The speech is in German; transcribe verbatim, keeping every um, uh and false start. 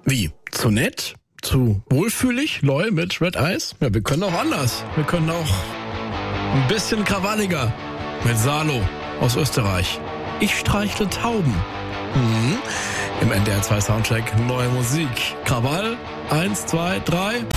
Wie? Zu nett? Zu wohlfühlig? Lol mit Red Eyes? Ja, wir können auch anders. Wir können auch ein bisschen krawalliger mit Salo aus Österreich. Ich streichle Tauben. Mhm. Im N D R zwei Soundcheck neue Musik. Krawall. Eins, zwei, drei.